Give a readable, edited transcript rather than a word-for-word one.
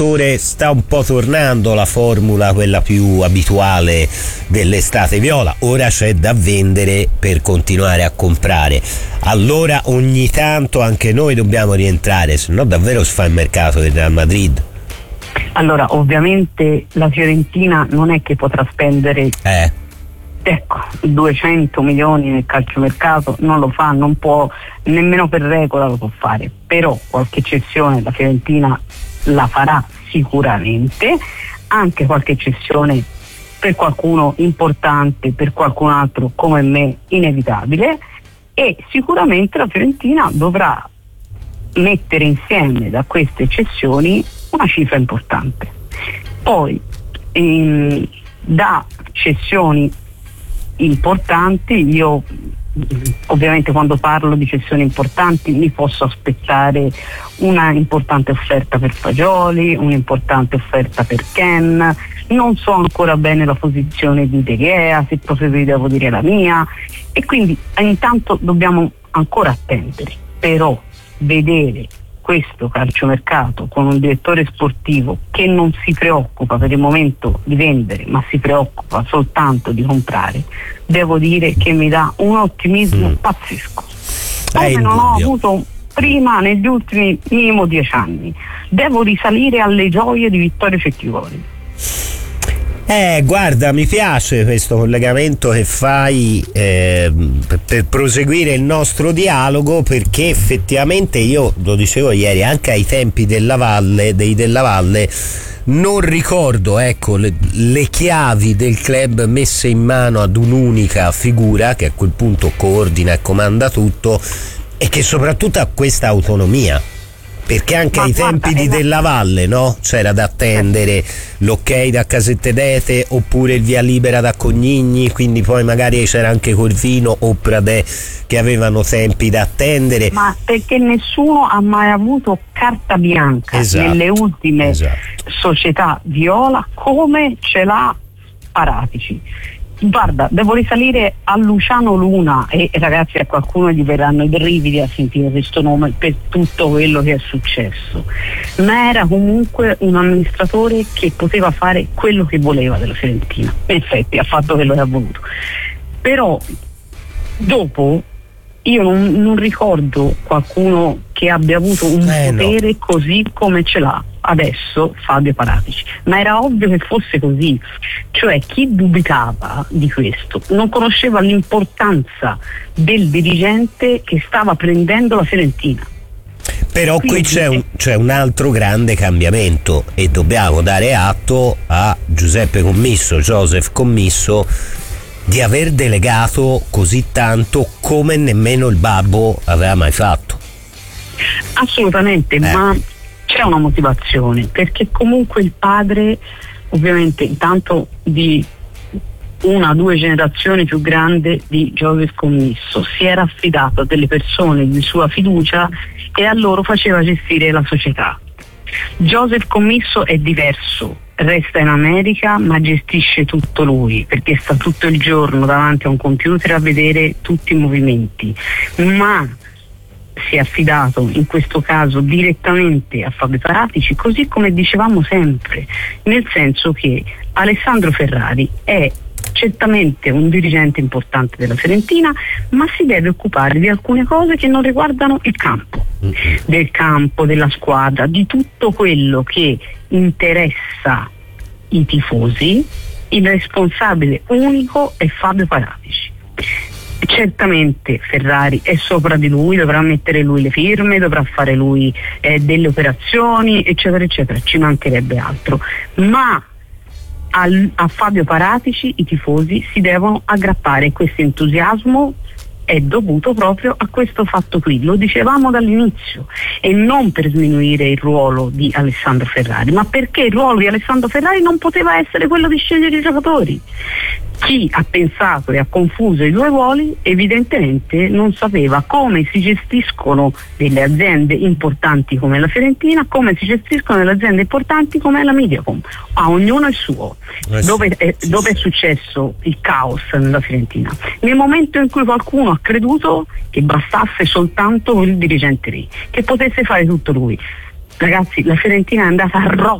Pastore, sta un po' tornando la formula quella più abituale dell'estate viola, ora c'è da vendere per continuare a comprare, allora ogni tanto anche noi dobbiamo rientrare, se no davvero si fa il mercato del Real Madrid. Allora, ovviamente la Fiorentina non è che potrà spendere 200 milioni nel calciomercato, non lo fa, non può, nemmeno per regola lo può fare, però qualche cessione la Fiorentina la farà sicuramente, anche qualche cessione per qualcuno importante, per qualcun altro come me inevitabile, e sicuramente la Fiorentina dovrà mettere insieme da queste cessioni una cifra importante. Poi da cessioni importanti, io ovviamente quando parlo di cessioni importanti mi posso aspettare una importante offerta per Fagioli, un'importante offerta per Ken, non so ancora bene la posizione di De Gea, se proprio vi devo dire la mia, e quindi intanto dobbiamo ancora attendere, però vedere questo calciomercato con un direttore sportivo che non si preoccupa per il momento di vendere, ma si preoccupa soltanto di comprare, devo dire che mi dà un ottimismo pazzesco, come non ho avuto prima negli ultimi minimo 10 anni. Devo risalire alle gioie di Vittorio Cecchigoli. Guarda, mi piace questo collegamento che fai per proseguire il nostro dialogo, perché effettivamente io lo dicevo ieri, anche ai tempi dei Della Valle non ricordo, ecco, le chiavi del club messe in mano ad un'unica figura che a quel punto coordina e comanda tutto, e che soprattutto ha questa autonomia. Perché anche ai tempi di Della Valle, no? C'era da attendere l'ok da Casette d'Ete oppure il via libera da Cognigni, quindi poi magari c'era anche Corvino o Pradè che avevano tempi da attendere. Ma perché nessuno ha mai avuto carta bianca nelle ultime società viola come ce l'ha Paratici. Guarda, devo risalire a Luciano Luna, e ragazzi, a qualcuno gli verranno i brividi a sentire questo nome per tutto quello che è successo, ma era comunque un amministratore che poteva fare quello che voleva della Fiorentina. In effetti ha fatto quello che ha voluto, però dopo io non ricordo qualcuno che abbia avuto un potere così come ce l'ha adesso Fabio Paratici, ma era ovvio che fosse così, cioè chi dubitava di questo non conosceva l'importanza del dirigente che stava prendendo la Fiorentina. Però quindi, qui c'è un altro grande cambiamento, e dobbiamo dare atto a Giuseppe Commisso, Joseph Commisso, di aver delegato così tanto come nemmeno il babbo aveva mai fatto. Assolutamente, ma c'è una motivazione, perché comunque il padre, ovviamente intanto di 1 o 2 generazioni più grande di Joseph Commisso, si era affidato a delle persone di sua fiducia e a loro faceva gestire la società. Joseph Commisso è diverso, resta in America ma gestisce tutto lui, perché sta tutto il giorno davanti a un computer a vedere tutti i movimenti, ma si è affidato in questo caso direttamente a Fabio Paratici, così come dicevamo sempre, nel senso che Alessandro Ferrari è certamente un dirigente importante della Fiorentina, ma si deve occupare di alcune cose che non riguardano il campo, del campo, della squadra, di tutto quello che interessa i tifosi. Il responsabile unico è Fabio Paratici. Certamente Ferrari è sopra di lui, dovrà mettere lui le firme, dovrà fare lui delle operazioni, eccetera eccetera, ci mancherebbe altro, ma a Fabio Paratici i tifosi si devono aggrappare, e questo entusiasmo è dovuto proprio a questo fatto qui, lo dicevamo dall'inizio, e non per sminuire il ruolo di Alessandro Ferrari, ma perché il ruolo di Alessandro Ferrari non poteva essere quello di scegliere i giocatori. Chi ha pensato e ha confuso i 2 ruoli evidentemente non sapeva come si gestiscono delle aziende importanti come la Fiorentina, come si gestiscono delle aziende importanti come la Mediacom. A ognuno il suo. Dove è successo il caos nella Fiorentina? Nel momento in cui qualcuno ha creduto che bastasse soltanto il dirigente lì, che potesse fare tutto lui. Ragazzi, la Fiorentina è andata a rotto